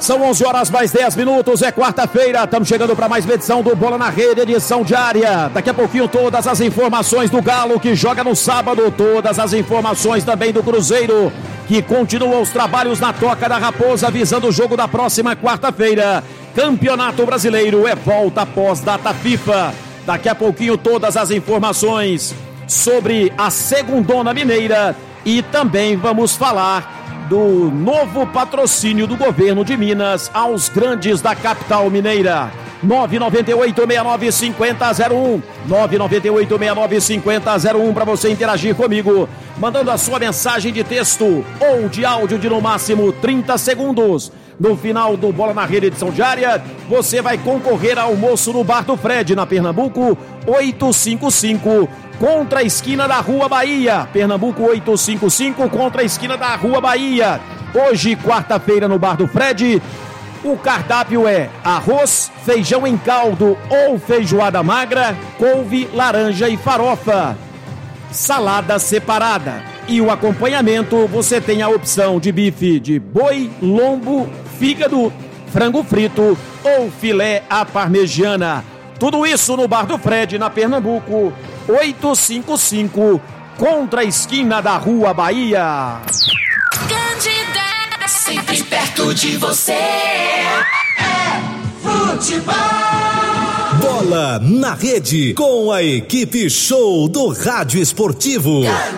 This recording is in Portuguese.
São 11 horas mais 10 minutos, é quarta-feira, estamos chegando para mais uma edição do Bola na Rede, edição diária. Daqui a pouquinho todas as informações do Galo que joga no sábado, todas as informações também do Cruzeiro, que continua os trabalhos na Toca da Raposa, visando o jogo da próxima quarta-feira. Campeonato Brasileiro é volta após data FIFA. Daqui a pouquinho todas as informações sobre a Segundona Mineira e também vamos falar do novo patrocínio do governo de Minas aos grandes da capital mineira. 998-69-5001 998-69-5001 para você interagir comigo, mandando a sua mensagem de texto ou de áudio de no máximo 30 segundos. No final do Bola na Rede edição diária, você vai concorrer ao almoço no Bar do Fred, na Pernambuco 855, contra a esquina da Rua Bahia. Pernambuco 855, contra a esquina da Rua Bahia. Hoje, quarta-feira, no Bar do Fred, o cardápio é arroz, feijão em caldo ou feijoada magra, couve, laranja e farofa. Salada separada. E o acompanhamento, você tem a opção de bife de boi, lombo, fígado, frango frito ou filé à parmegiana. Tudo isso no Bar do Fred, na Pernambuco 855, contra a esquina da Rua Bahia. Candidata, sempre perto de você. É futebol. Bola na Rede, com a equipe show do Rádio Esportivo.